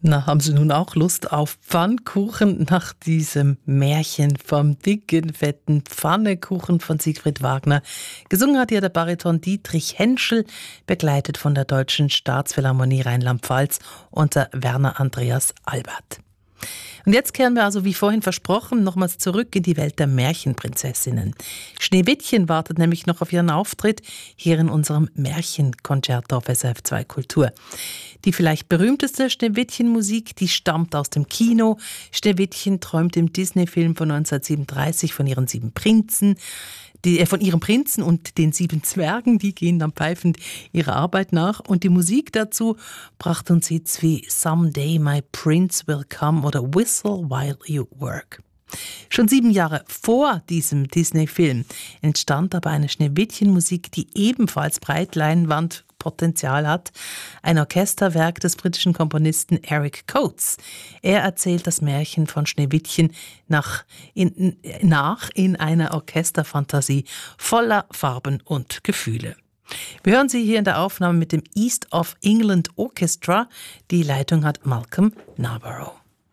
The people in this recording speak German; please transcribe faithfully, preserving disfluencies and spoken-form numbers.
Na, haben Sie nun auch Lust auf Pfannkuchen nach diesem Märchen vom dicken, fetten Pfannekuchen von Siegfried Wagner? Gesungen hat hier der Bariton Dietrich Henschel, begleitet von der Deutschen Staatsphilharmonie Rheinland-Pfalz unter Werner Andreas Albert. Und jetzt kehren wir also, wie vorhin versprochen, nochmals zurück in die Welt der Märchenprinzessinnen. Schneewittchen wartet nämlich noch auf ihren Auftritt hier in unserem Märchenkonzerto auf S R F zwei Kultur. Die vielleicht berühmteste Schneewittchen-Musik, die stammt aus dem Kino. Schneewittchen träumt im Disney-Film von neunzehnhundertsiebenunddreißig von ihren sieben Prinzen. Die, äh, von ihrem Prinzen und den sieben Zwergen, die gehen dann pfeifend ihrer Arbeit nach. Und die Musik dazu brachte uns Hits wie Someday My Prince Will Come oder Whistle While You Work. Schon sieben Jahre vor diesem Disney-Film entstand aber eine Schneewittchen-Musik, die ebenfalls Breitleinwandpotenzial hat. Ein Orchesterwerk des britischen Komponisten Eric Coates. Er erzählt das Märchen von Schneewittchen nach in, nach in einer Orchesterfantasie voller Farben und Gefühle. Wir hören sie hier in der Aufnahme mit dem East of England Orchestra. Die Leitung hat Malcolm Narborough.